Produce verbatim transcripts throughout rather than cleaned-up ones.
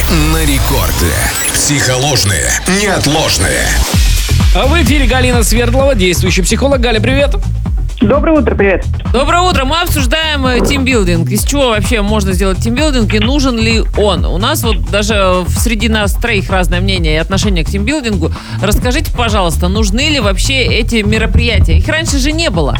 на рекорде. Психоложные, неотложные. В эфире Галина Свердлова, действующий психолог. Галя, привет. Доброе утро, привет. Доброе утро. Мы обсуждаем э, тимбилдинг. Из чего вообще можно сделать тимбилдинг и нужен ли он? У нас вот даже среди нас троих разное мнение и отношение к тимбилдингу. Расскажите, пожалуйста, нужны ли вообще эти мероприятия? Их раньше же не было.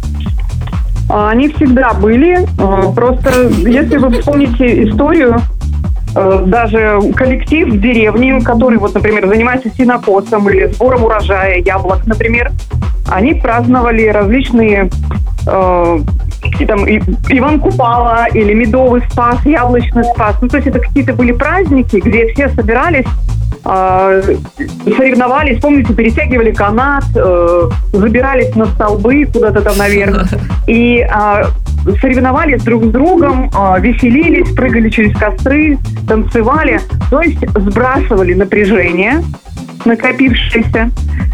Они всегда были. Просто если вы вспомните историю, даже коллектив в деревне, который, вот, например, занимается сенокосом или сбором урожая яблок, например, они праздновали различные э, там, Иван Купала или Медовый спас, Яблочный спас. Ну, то есть это какие-то были праздники, где все собирались, э, соревновались, помните, перетягивали канат, э, забирались на столбы куда-то там наверх и э, соревновались друг с другом, э, веселились, прыгали через костры, танцевали, то есть сбрасывали напряжение накопившееся.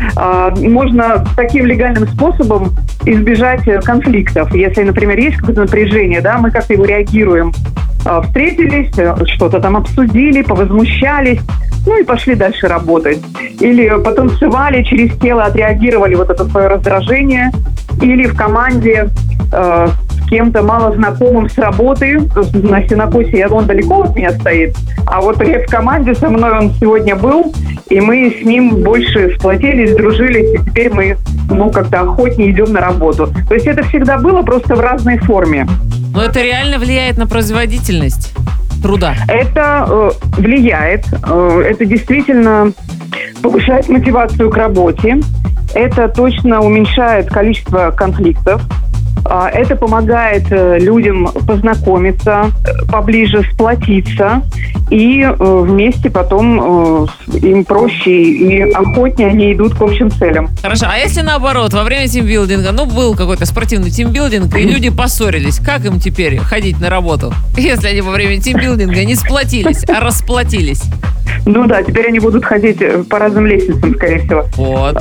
Можно таким легальным способом избежать конфликтов. Если, например, есть какое-то напряжение, да, мы как-то его реагируем. Встретились, что-то там обсудили, повозмущались, ну и пошли дальше работать. Или потанцевали, через тело отреагировали вот это свое раздражение. Или в команде э, с кем-то малознакомым с работы. На сенокосе он далеко от меня стоит. А вот в команде со мной он сегодня был, и мы с ним больше сплотились, дружились, и теперь мы, ну, как-то охотнее идем на работу. То есть это всегда было, просто в разной форме. Но это реально влияет на производительность труда? Это э, влияет. Э, это действительно повышает мотивацию к работе. Это точно уменьшает количество конфликтов. Это помогает людям познакомиться, поближе сплотиться, и вместе потом им проще и охотнее они идут к общим целям. Хорошо, а если наоборот, во время тимбилдинга, ну, был какой-то спортивный тимбилдинг, и люди поссорились, как им теперь ходить на работу, если они во время тимбилдинга не сплотились, а расплотились? Ну да, теперь они будут ходить по разным лестницам, скорее всего. Вот.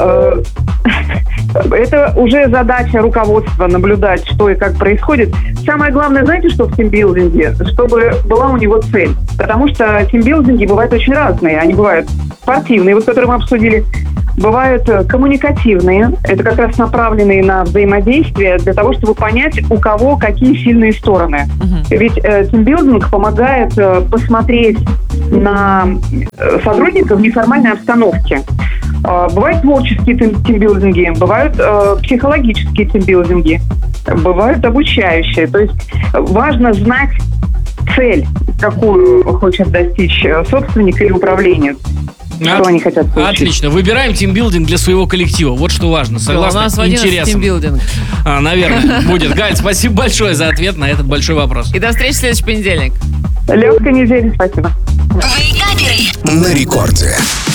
Это уже задача руководства наблюдать, что и как происходит. Самое главное, знаете, что в тимбилдинге? Чтобы была у него цель. Потому что тимбилдинги бывают очень разные. Они бывают спортивные, вот которые мы обсудили. Бывают коммуникативные. Это как раз направленные на взаимодействие для того, чтобы понять, у кого какие сильные стороны. Uh-huh. Ведь э, тимбилдинг помогает э, посмотреть на сотрудников в неформальной обстановке. Э, бывают творческие тимбилдинги, бывают э, психологические тимбилдинги, бывают обучающие. То есть важно знать цель, какую хочет достичь собственник или управленец. Что От... они хотят получить. Отлично. Выбираем тимбилдинг для своего коллектива. Вот что важно. Согласно у нас в интересам. Тимбилдинг. А, наверное, будет. Галь, спасибо большое за ответ на этот большой вопрос. И до встречи в следующий понедельник. Легкой недели, спасибо. На рекорде.